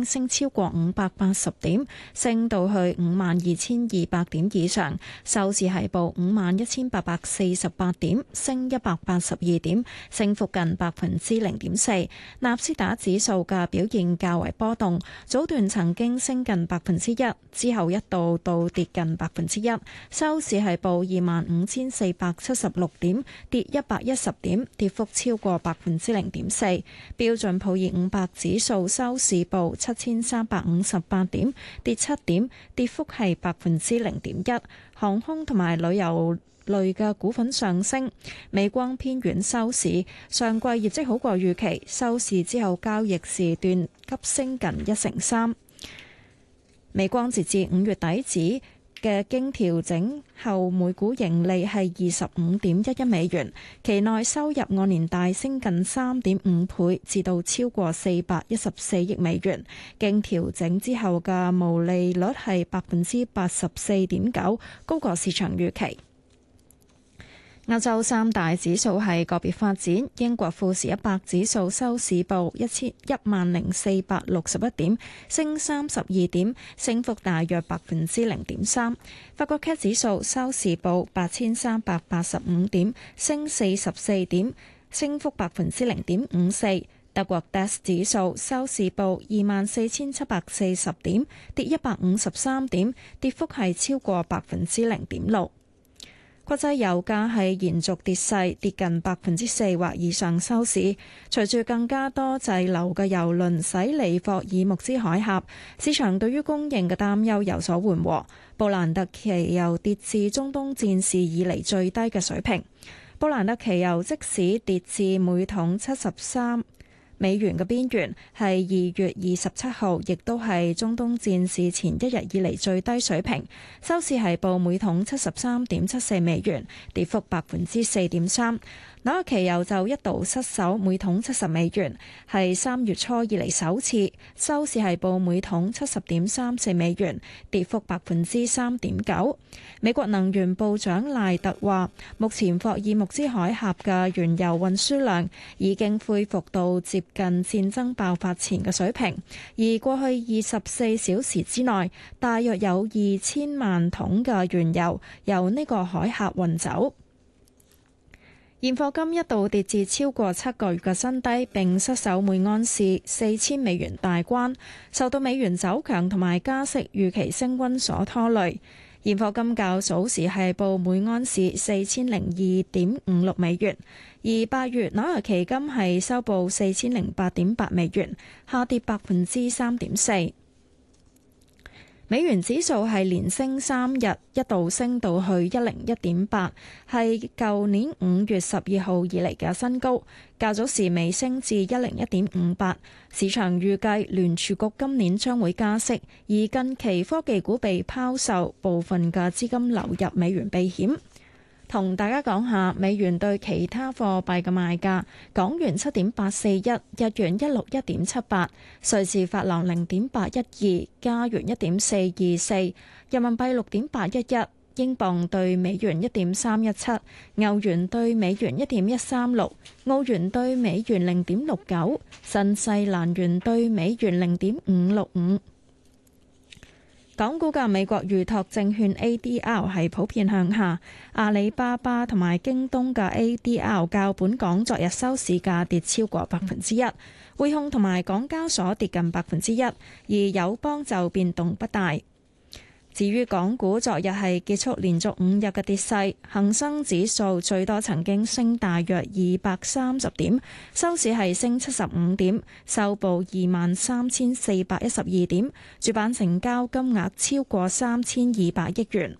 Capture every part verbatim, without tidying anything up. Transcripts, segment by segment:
經升超過五百八十點，升到去五萬二千二百點以上，收市係報五萬一千八百四十八點，升一百八十二點，升幅近百分之零點四。納斯達克指數嘅表現較為波動，早段曾經升近百分之一，之後一度倒跌近百分之一，收市係報二萬五千四百七十六點，跌一百一十點，跌幅超過百分之零點四。標準普爾五百指數收市報七千三百五十八點，跌七點，跌幅係百分之零點一。航空同埋旅遊類嘅股份上升，美光偏軟收市，上季業績好過預期，收市之後交易時段急升近一成三。美光截至五月底止嘅經調整後每股盈利係二十五點一一美元，期內收入按年大升近三點五倍，至到超過四百一十四億美元。經調整之後嘅毛利率係百分之八十四點九，高過市場預期。歐洲三大指數係個別發展，英國富時一百指數收市報一千一萬零四百六十一點，升三十二點，升幅大約百分之零點三。法國 C A C 指數收市報八千三百八十五點，升四十四點，升幅百分之零點五四。德國 D A X 指數收市報二萬四千七百四十點，跌一百五十三點，跌幅係超過百分之零點六。國際油價係延續跌勢，跌近百分之四或以上收市。隨住更加多滯留嘅油輪駛離霍爾木茲海峽，市場對於供應嘅擔憂有所緩和。布蘭特期油跌至中東戰事以嚟最低嘅水平。布蘭特期油即使跌至每桶七十三美元嘅邊緣，係二月二十七號，亦都係中東戰事前一日以嚟最低水平。收市係報每桶七十三點七四美元，跌幅百分之四點三。紐約期油就一度失守每桶七十美元，係三月初以嚟首次。收市係報每桶七十點三四美元，跌幅百分之三點九。美國能源部長賴特話，目前霍爾木茲海峽嘅原油運輸量已經恢復到接近戰爭爆發前嘅水平，而過去二十四小時之內，大約有二千萬桶嘅原油由呢個海峽運走。現貨金一度跌至超過七個月嘅新低，並失守每安士四千美元大關，受到美元走強同埋加息預期升溫所拖累。現貨金較早時係報每安士四千零二點五六美元，而八月紐約期金係收報四千零八點八美元，下跌百分之三點四。美元指數係連升三日，一度升到去一零一點八，係舊年五月十二號以嚟嘅新高。較早時微升至一零一點五八。市場預計聯儲局今年將會加息，而近期科技股被拋售，部分嘅資金流入美元避險。同大家講下美元對其他貨幣嘅賣價：港元七點八四一，日元一六一點七八，瑞士法郎零點八一二，加元一點四二四，人民幣六點八一一，英鎊對美元一點三一七，歐元對美元一點一三六，澳元對美元零點六九，新西蘭元對美元零點五六五。港股嘅美國預託證券 A D R 係普遍向下，阿里巴巴同埋京東嘅 A D R 較本港昨日收市價跌超過百分之一，匯控同埋港交所跌近百分之一，而友邦就變動不大。至於港股昨日係結束連續五日嘅跌勢，恒生指數最多曾經升大約二百三十點，收市係升七十五點，收報二萬三千四百一十二點，主板成交金額超過三千二百億元。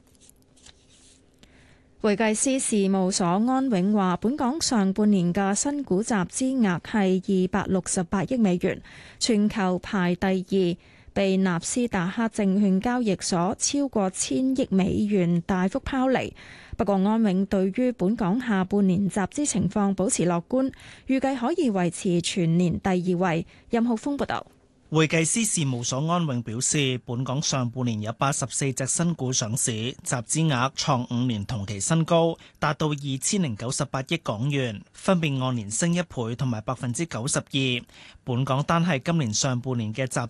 會計師事務所安永話，本港上半年嘅新股集資額係二百六十八億美元，全球排第二。被納斯達克證券交易所超過千億美元大幅拋離。不過安永對於本港下半年集資情況保持樂觀，預計可以維持全年第二位。任浩峰報道。 會計師事務所安永表示，本港上半年有八十四隻新股上市，集資額創五年同期新高，達到二千零九十八億港元，分別按年升一倍同埋百分之九十二。本港單係今年上半年嘅集